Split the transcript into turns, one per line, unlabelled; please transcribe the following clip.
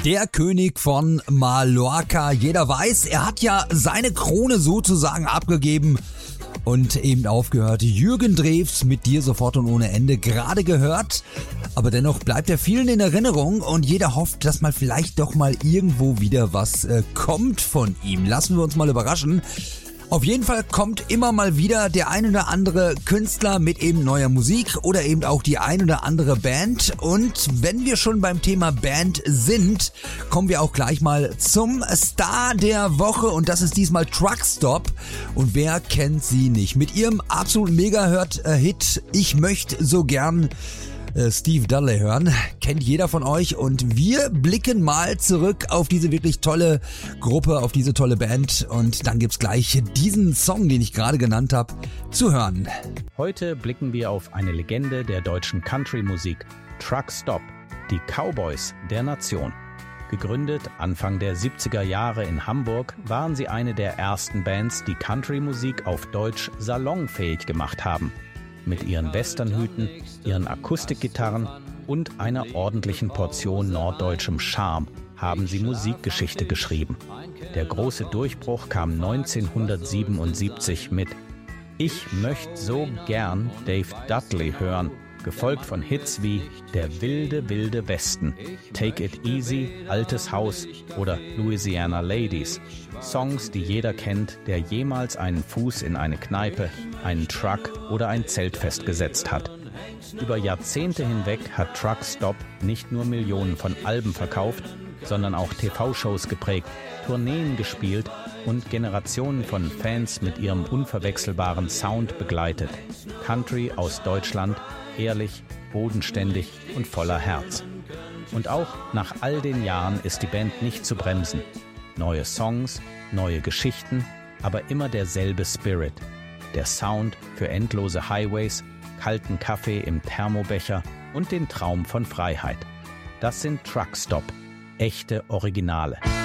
Der König von Mallorca. Jeder weiß, er hat ja seine Krone sozusagen abgegeben und eben aufgehört. Jürgen Drews mit Dir sofort und ohne Ende gerade gehört. Aber dennoch bleibt er vielen in Erinnerung und jeder hofft, dass mal vielleicht doch mal irgendwo wieder was kommt von ihm. Lassen wir uns mal überraschen. Auf jeden Fall kommt immer mal wieder der ein oder andere Künstler mit eben neuer Musik oder eben auch die ein oder andere Band. Und wenn wir schon beim Thema Band sind, kommen wir auch gleich mal zum Star der Woche und das ist diesmal Truckstop. Und wer kennt sie nicht? Mit ihrem absoluten Mega-Hit Ich möchte so gern Steve Dudley hören, kennt jeder von euch und wir blicken mal zurück auf diese wirklich tolle Gruppe, auf diese tolle Band und dann gibt's gleich diesen Song, den ich gerade genannt habe, zu hören.
Heute blicken wir auf eine Legende der deutschen Country-Musik, Truckstop, die Cowboys der Nation. Gegründet Anfang der 70er Jahre in Hamburg, waren sie eine der ersten Bands, die Country-Musik auf Deutsch salonfähig gemacht haben. Mit ihren Westernhüten, ihren Akustikgitarren und einer ordentlichen Portion norddeutschem Charme haben sie Musikgeschichte geschrieben. Der große Durchbruch kam 1977 mit Ich möchte so gern Dave Dudley hören, gefolgt von Hits wie Der wilde, wilde Westen, Take It Easy, Altes Haus oder Louisiana Ladies. Songs, die jeder kennt, der jemals einen Fuß in eine Kneipe, einen Truck oder ein Zeltfest gesetzt hat. Über Jahrzehnte hinweg hat Truckstop nicht nur Millionen von Alben verkauft, sondern auch TV-Shows geprägt, Tourneen gespielt und Generationen von Fans mit ihrem unverwechselbaren Sound begleitet. Country aus Deutschland, ehrlich, bodenständig und voller Herz. Und auch nach all den Jahren ist die Band nicht zu bremsen. Neue Songs, neue Geschichten, aber immer derselbe Spirit. Der Sound für endlose Highways, kalten Kaffee im Thermobecher und den Traum von Freiheit. Das sind Truckstop, echte Originale.